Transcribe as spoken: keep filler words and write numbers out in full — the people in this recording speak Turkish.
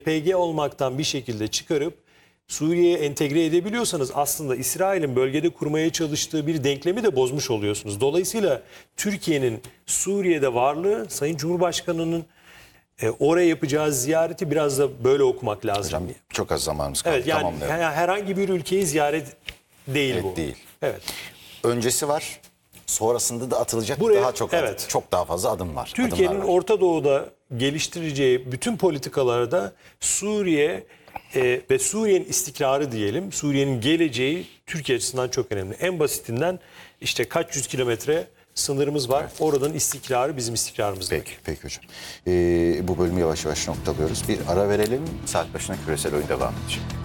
P G olmaktan bir şekilde çıkarıp Suriye'ye entegre edebiliyorsanız aslında İsrail'in bölgede kurmaya çalıştığı bir denklemi de bozmuş oluyorsunuz. Dolayısıyla Türkiye'nin Suriye'de varlığı Sayın Cumhurbaşkanı'nın e, oraya yapacağı ziyareti biraz da böyle okumak lazım. Hocam çok az zamanımız kaldı. Evet, yani Tamamlayalım. her- herhangi bir ülkeyi ziyaret değil Evet, bu. değil. Evet. Öncesi var. Sonrasında da atılacak Buraya- daha çok evet. çok daha fazla adım var. Türkiye'nin adımlar var. Orta Doğu'da geliştireceği bütün politikalarda Suriye e, ve Suriye'nin istikrarı diyelim, Suriye'nin geleceği Türkiye açısından çok önemli. En basitinden işte kaç yüz kilometre sınırımız var. Oradan istikrarı bizim istikrarımız. Peki, peki hocam. Ee, bu bölümü yavaş yavaş noktalıyoruz. Bir ara verelim. Saat başına küresel oyun devam edecek.